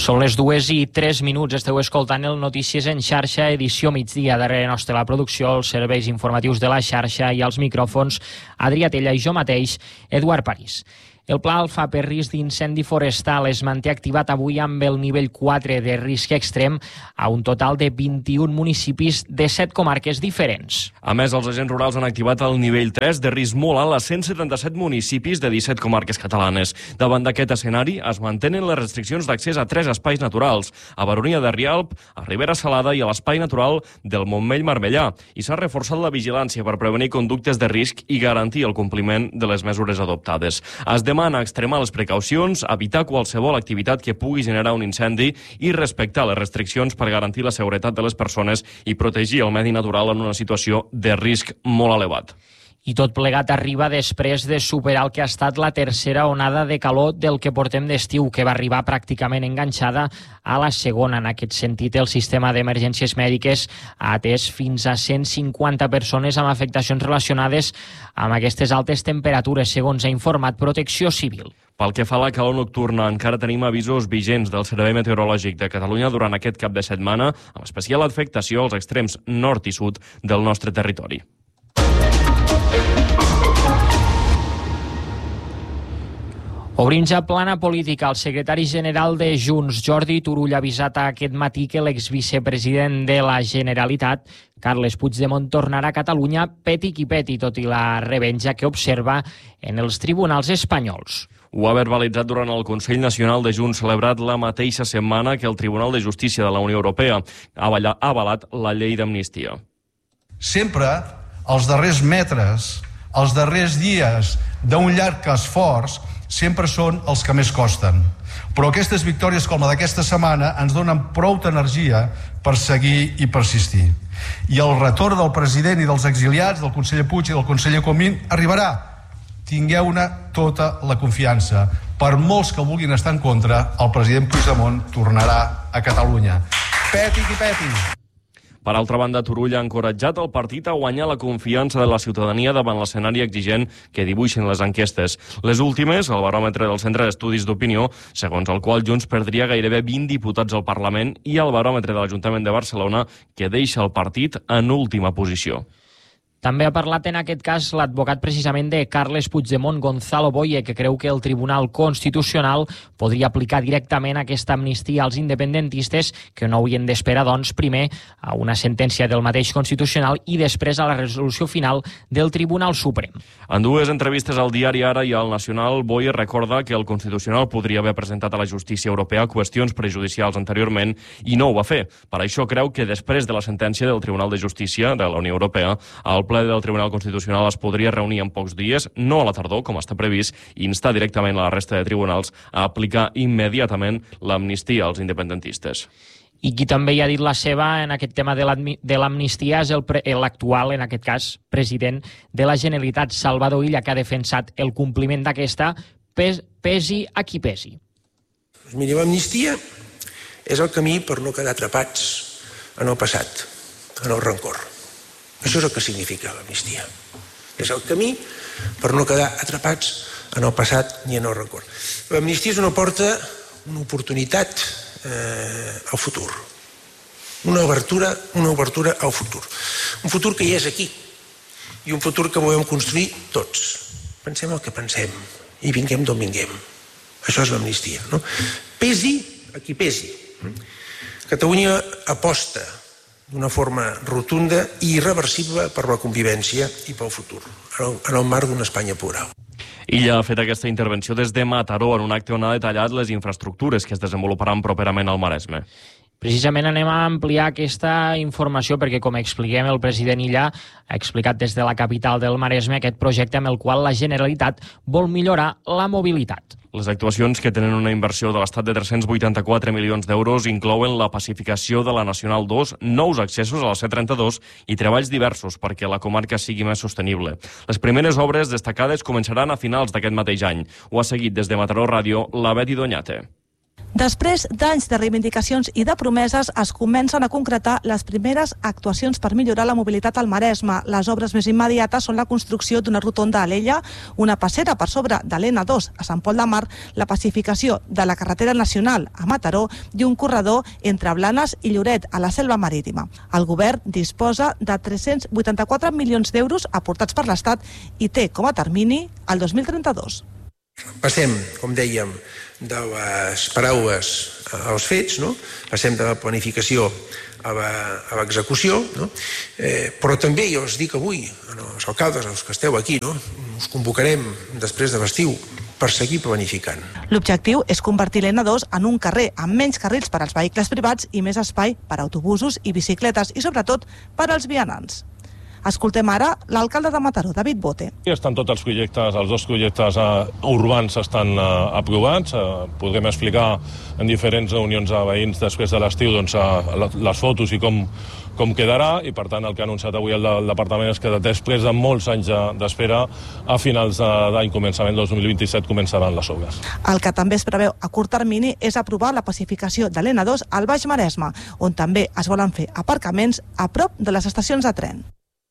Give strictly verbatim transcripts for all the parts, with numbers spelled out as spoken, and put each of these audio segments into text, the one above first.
Són les dues i tres minuts. Esteu escoltant el Notícies en xarxa, edició migdia. Darrere nostre la producció, els serveis informatius de la xarxa i els micròfons, Adrià Tella i jo mateix, Eduard París. El Pla Alfa per risc d'incendi forestal es manté activat avui amb el nivell quatre de risc extrem a un total de vint-i-un municipis de set comarques diferents. A més, els agents rurals han activat el nivell tres de risc molt alt a cent setanta-set municipis de disset comarques catalanes. Davant d'aquest escenari, es mantenen les restriccions d'accés a tres espais naturals, a Baronia de Rialb, a Ribera Salada i a l'espai natural del Montmell-Marbellà, i s'ha reforçat la vigilància per prevenir conductes de risc i garantir el compliment de les mesures adoptades. Es demana extremar les precaucions, evitar qualsevol activitat que pugui generar un incendi i respectar les restriccions per garantir la seguretat de les persones i protegir el medi natural en una situació de risc molt elevat. I tot plegat arriba després de superar el que ha estat la tercera onada de calor del que portem d'estiu, que va arribar pràcticament enganxada a la segona. En aquest sentit, el sistema d'emergències mèdiques ha atès fins a cent cinquanta persones amb afectacions relacionades amb aquestes altes temperatures, segons ha informat Protecció Civil. Pel que fa a la calor nocturna, encara tenim avisos vigents del Servei Meteorològic de Catalunya durant aquest cap de setmana, amb especial afectació als extrems nord i sud del nostre territori. Obrim ja plana política. El secretari general de Junts, Jordi Turull, ha avisat aquest matí que l'exvicepresident de la Generalitat, Carles Puigdemont, tornarà a Catalunya peti qui peti, tot i la revenja que observa en els tribunals espanyols. Ho ha verbalitzat durant el Consell Nacional de Junts, celebrat la mateixa setmana que el Tribunal de Justícia de la Unió Europea ha avalat la llei d'amnistia. Sempre els darrers metres, els darrers dies d'un llarg esforç, sempre són els que més costen. Però aquestes victòries com la d'aquesta setmana ens donen prou energia per seguir i persistir. I el retorn del president i dels exiliats, del conseller Puig i del conseller Comín, arribarà. Tingueu-ne tota la confiança. Per molts que vulguin estar en contra, el president Puigdemont tornarà a Catalunya. Peti qui peti! Per altra banda, Turull ha encoratjat el partit a guanyar la confiança de la ciutadania davant l'escenari exigent que dibuixen les enquestes. Les últimes, el baròmetre del Centre d'Estudis d'Opinió, segons el qual Junts perdria gairebé vint diputats al Parlament, i el baròmetre de l'Ajuntament de Barcelona, que deixa el partit en última posició. També ha parlat en aquest cas l'advocat precisament de Carles Puigdemont, Gonzalo Boye, que creu que el Tribunal Constitucional podria aplicar directament aquesta amnistia als independentistes, que no haurien d'esperar, doncs, primer a una sentència del mateix Constitucional i després a la resolució final del Tribunal Suprem. En dues entrevistes al diari Ara i al Nacional, Boye recorda que el Constitucional podria haver presentat a la justícia europea qüestions prejudicials anteriorment i no ho va fer. Per això creu que després de la sentència del Tribunal de Justícia de la Unió Europea, el ple del Tribunal Constitucional es podria reunir en pocs dies, no a la tardor, com està previst, i instar directament a la resta de tribunals a aplicar immediatament l'amnistia als independentistes. I qui també hi ha dit la seva en aquest tema de l'amnistia és l'actual, en aquest cas, president de la Generalitat, Salvador Illa, que ha defensat el compliment d'aquesta, pesi a qui pesi. Miri, l'amnistia és el camí per no quedar atrapats en el passat, en el rancor. Això és el que significa l'amnistia. És el camí per no quedar atrapats en el passat ni en el rancor. L'amnistia és una porta, una oportunitat eh, al futur. Una obertura, una obertura al futur. Un futur que ja és aquí i un futur que volem construir tots. Pensem el que pensem i vinguem d'on vinguem. Això és l'amnistia, no? Pesi a qui pesi. Catalunya aposta d'una forma rotunda i irreversible per la convivència i pel futur, en el marc d'una Espanya plural. Illa ha fet aquesta intervenció des de Mataró en un acte on ha detallat les infraestructures que es desenvoluparan properament al Maresme. Precisament anem a ampliar aquesta informació perquè, com expliquem, el president Illa ha explicat des de la capital del Maresme aquest projecte amb el qual la Generalitat vol millorar la mobilitat. Les actuacions, que tenen una inversió de l'Estat de tres-cents vuitanta-quatre milions d'euros, inclouen la pacificació de la Nacional dos, nous accessos a la C trenta-dos i treballs diversos perquè la comarca sigui més sostenible. Les primeres obres destacades començaran a finals d'aquest mateix any. Ho ha seguit des de Mataró Ràdio la Betty Doñate. Després d'anys de reivindicacions i de promeses, es comencen a concretar les primeres actuacions per millorar la mobilitat al Maresme. Les obres més immediates són la construcció d'una rotonda a Alella, una passera per sobre de l'N dos a Sant Pol de Mar, la pacificació de la carretera nacional a Mataró i un corredor entre Blanes i Lloret, a la Selva Marítima. El govern disposa de tres-cents vuitanta-quatre milions d'euros aportats per l'Estat i té com a termini el dos mil trenta-dos. Passem, com dèiem, de les paraules als fets, no? Passem de la planificació a l'execució, no? eh, però també jo us dic avui, als alcaldes, als que esteu aquí, no? Us convocarem després de l'estiu per seguir planificant. L'objectiu és convertir l'N dos en un carrer amb menys carrils per als vehicles privats i més espai per a autobusos i bicicletes i sobretot per als vianants. Escoltem ara l'alcalde de Mataró, David Bote. Estan tots els projectes, els dos projectes uh, urbans estan uh, aprovats. Uh, podrem explicar en diferents reunions a veïns després de l'estiu doncs, uh, les fotos i com, com quedarà, i per tant el que ha anunciat avui el, el departament és que després de molts anys d'espera, a finals d'any, començament dos mil vint-i-set, començaran les obres. El que també es preveu a curt termini és aprovar la pacificació de l'N dos al Baix Maresme, on també es volen fer aparcaments a prop de les estacions de tren.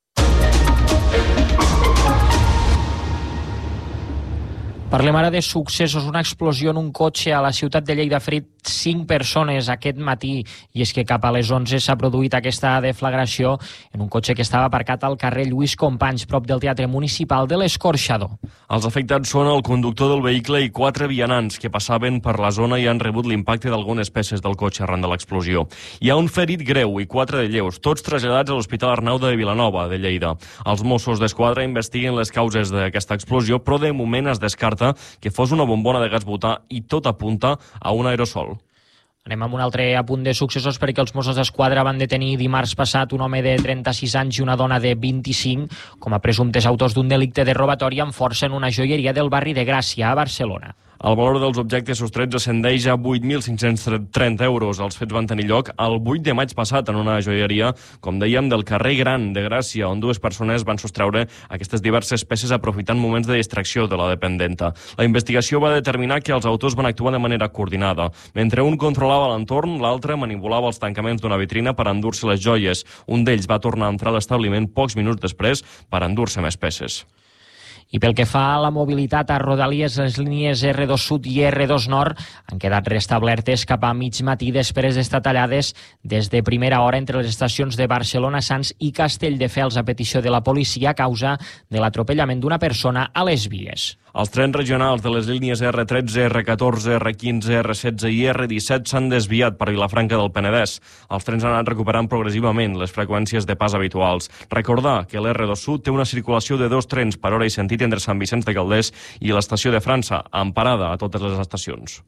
Parlem ara de successos. Una explosió en un cotxe a la ciutat de Lleida ha ferit cinc persones aquest matí, i és que cap a les onze s'ha produït aquesta deflagració en un cotxe que estava aparcat al carrer Lluís Companys, prop del Teatre Municipal de l'Escorxador. Els afectats són el conductor del vehicle i quatre vianants que passaven per la zona i han rebut l'impacte d'algunes peces del cotxe arran de l'explosió. Hi ha un ferit greu i quatre de lleus, tots traslladats a l'Hospital Arnau de Vilanova, de Lleida. Els Mossos d'Esquadra investiguen les causes d'aquesta explosió, però de moment es descarta que fos una bombona de gas butà i tot apunta a un aerosol. Anem amb un altre apunt de successos, perquè els Mossos d'Esquadra van detenir dimarts passat un home de trenta-sis anys i una dona de vint-i-cinc com a presumptes autors d'un delicte de robatori amb força en una joieria del barri de Gràcia, a Barcelona. El valor dels objectes sostrets ascendeix a vuit mil cinc-cents trenta euros. Els fets van tenir lloc el vuit de maig passat en una joieria, com dèiem, del carrer Gran de Gràcia, on dues persones van sostreure aquestes diverses peces aprofitant moments de distracció de la dependenta. La investigació va determinar que els autors van actuar de manera coordinada. Mentre un controlava l'entorn, l'altre manipulava els tancaments d'una vitrina per endur-se les joies. Un d'ells va tornar a entrar a l'establiment pocs minuts després per endur-se més peces. I pel que fa a la mobilitat a Rodalies, les línies R dos Sud i R dos Nord han quedat restablertes cap a mig matí després d'estar tallades des de primera hora entre les estacions de Barcelona, Sants i Castelldefels a petició de la policia a causa de l'atropellament d'una persona a les vies. Els trens regionals de les línies R tretze, R catorze, R quinze, R setze i R disset s'han desviat per Vilafranca del Penedès. Els trens han anat recuperant progressivament les freqüències de pas habituals. Recordar que l'R dos Sud té una circulació de dos trens per hora i sentit entre Sant Vicenç de Calders i l'estació de França, amb parada a totes les estacions.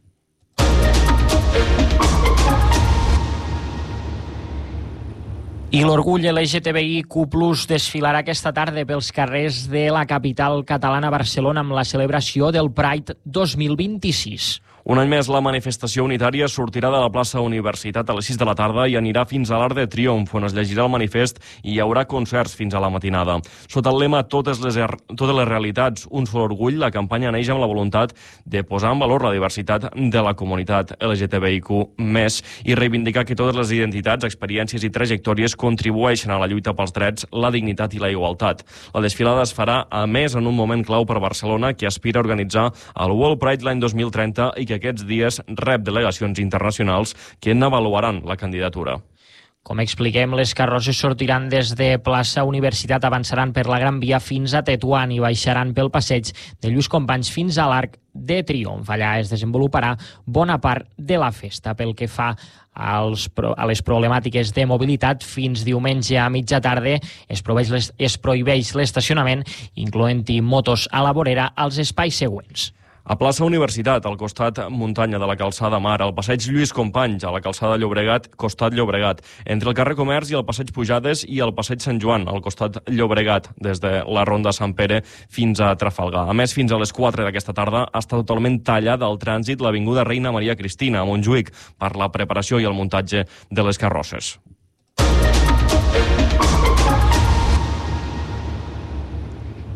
I l'orgull L G T B I Q plus desfilarà aquesta tarda pels carrers de la capital catalana, Barcelona, amb la celebració del Pride dos mil vint-i-sis. Un any més, la manifestació unitària sortirà de la plaça Universitat a les sis de la tarda i anirà fins a l'Arc de Triomf, on es llegirà el manifest i hi haurà concerts fins a la matinada. Sota el lema Totes les, totes les realitats, un sol orgull, la campanya neix amb la voluntat de posar en valor la diversitat de la comunitat L G T B I Q més, i reivindicar que totes les identitats, experiències i trajectòries contribueixen a la lluita pels drets, la dignitat i la igualtat. La desfilada es farà, a més, en un moment clau per Barcelona, que aspira a organitzar el World Pride l'any dos mil trenta i que aquests dies rep delegacions internacionals que n'avaluaran la candidatura. Com expliquem, les carrosses sortiran des de plaça Universitat, avançaran per la Gran Via fins a Tetuan i baixaran pel passeig de Lluís Companys fins a l'Arc de Triomf. Allà es desenvoluparà bona part de la festa. Pel que fa als, a les problemàtiques de mobilitat, fins diumenge a mitja tarda es prohibeix, es prohibeix l'estacionament, incloent-hi motos a la vorera, als espais següents. A plaça Universitat, al costat muntanya de la calçada Mar, al passeig Lluís Companys, a la calçada Llobregat, costat Llobregat, entre el carrer Comerç i el passeig Pujades i el passeig Sant Joan, al costat Llobregat, des de la ronda Sant Pere fins a Trafalgar. A més, fins a les quatre d'aquesta tarda està totalment tallada el trànsit l'avinguda Reina Maria Cristina, a Montjuïc, per la preparació i el muntatge de les carrosses.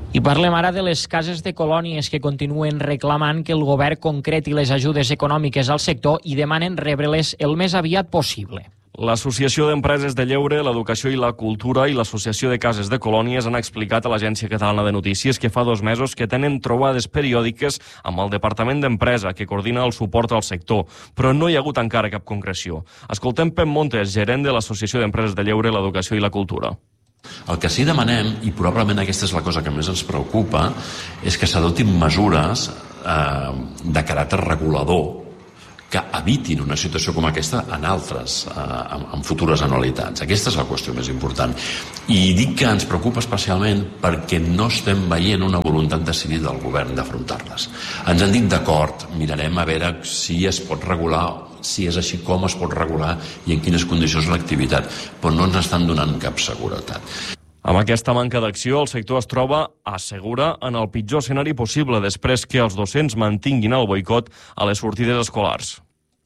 I parlem ara de les cases de colònies que continuen reclamant que el govern concreti les ajudes econòmiques al sector i demanen rebre-les el més aviat possible. L'Associació d'Empreses de Lleure, l'Educació i la Cultura i l'Associació de Cases de Colònies han explicat a l'Agència Catalana de Notícies que fa dos mesos que tenen trobades periòdiques amb el Departament d'Empresa, que coordina el suport al sector, però no hi ha hagut encara cap concreció. Escoltem Pep Montes, gerent de l'Associació d'Empreses de Lleure, l'Educació i la Cultura. El que sí demanem, i probablement aquesta és la cosa que més ens preocupa, és que s'adoptin mesures eh, de caràcter regulador que evitin una situació com aquesta en altres, eh, en, en futures anualitats. Aquesta és la qüestió més important. I dic que ens preocupa especialment perquè no estem veient una voluntat decidida del govern d'afrontar-les. Ens han dit d'acord, mirarem a veure si es pot regular, si és així com es pot regular i en quines condicions l'activitat, però no ens estan donant cap seguretat. Amb aquesta manca d'acció, el sector es troba, assegura, en el pitjor escenari possible després que els docents mantinguin el boicot a les sortides escolars.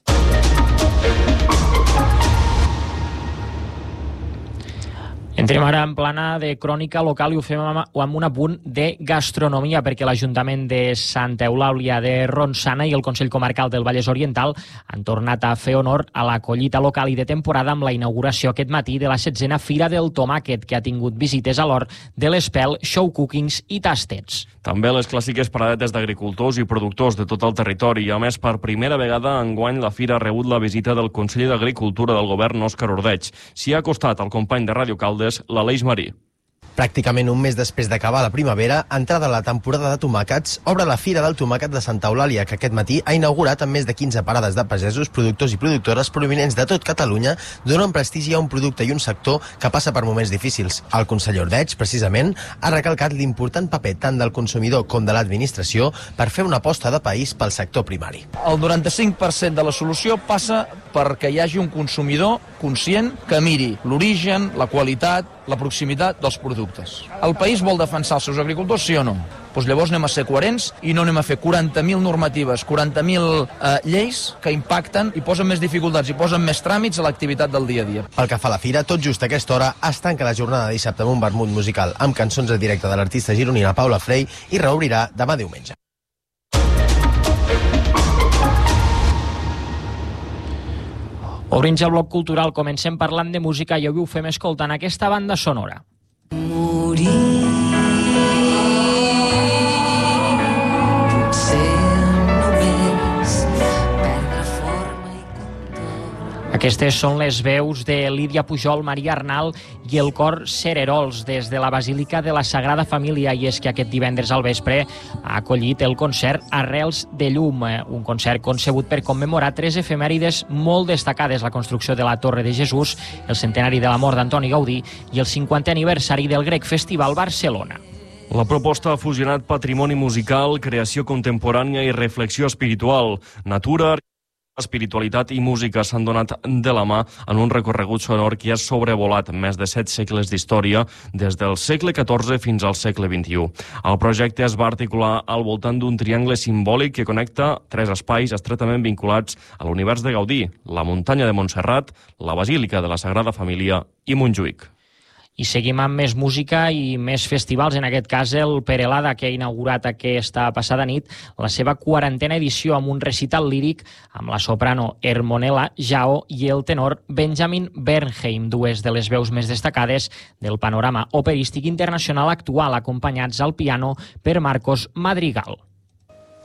Entrem ara en plana de crònica local i ho fem amb un apunt de gastronomia, perquè l'Ajuntament de Santa Eulàlia de Ronçana i el Consell Comarcal del Vallès Oriental han tornat a fer honor a la collita local i de temporada amb la inauguració aquest matí de la setzena Fira del Tomàquet, que ha tingut visites a l'hort de l'Espel, show cookings i tastets. També les clàssiques paradetes d'agricultors i productors de tot el territori. I a més, per primera vegada enguany la Fira ha rebut la visita del conseller d'Agricultura del govern, Òscar Ordeig. S'hi ha acostat el company de Ràdio Caldes, l'Aleix Marí. Pràcticament un mes després d'acabar la primavera, entrada la temporada de tomàquets, obre la Fira del Tomàquet de Santa Eulàlia, que aquest matí ha inaugurat amb més de quinze parades de pagesos, productors i productores provinents de tot Catalunya, donant prestigi a un producte i un sector que passa per moments difícils. El conseller Ordeig, precisament, ha recalcat l'important paper tant del consumidor com de l'administració per fer una aposta de país pel sector primari. El noranta-cinc per cent de la solució passa perquè hi hagi un consumidor conscient que miri l'origen, la qualitat, la proximitat dels productes. El país vol defensar els seus agricultors, sí o no? Doncs llavors anem a ser coherents i no anem a fer quaranta mil normatives, quaranta mil eh, lleis que impacten i posen més dificultats i posen més tràmits a l'activitat del dia a dia. Pel que fa a la fira, tot just a aquesta hora es tanca la jornada de dissabte amb un vermut musical amb cançons en directe de l'artista gironina Paula Frey i reobrirà demà diumenge. Obrint el bloc cultural, comencem parlant de música i avui ho fem escoltant aquesta banda sonora. Morir. Aquestes són les veus de Lídia Pujol, Maria Arnal i el cor Cererols des de la Basílica de la Sagrada Família, i és que aquest divendres al vespre ha acollit el concert Arrels de Llum, un concert concebut per commemorar tres efemèrides molt destacades: la construcció de la Torre de Jesús, el centenari de la mort d'Antoni Gaudí i el cinquantè aniversari del Grec Festival Barcelona. La proposta ha fusionat patrimoni musical, creació contemporània i reflexió espiritual. Natura, espiritualitat i música s'han donat de la mà en un recorregut sonor que ha sobrevolat més de set segles d'història, des del segle catorze fins al segle vint-i-u. El projecte es va articular al voltant d'un triangle simbòlic que connecta tres espais estretament vinculats a l'univers de Gaudí: la muntanya de Montserrat, la Basílica de la Sagrada Família i Montjuïc. I seguim amb més música i més festivals, en aquest cas el Perelada, que ha inaugurat aquesta passada nit la seva quarantena edició amb un recital líric amb la soprano Hermonella Jao i el tenor Benjamin Bernheim, dues de les veus més destacades del panorama operístic internacional actual, acompanyats al piano per Marcos Madrigal.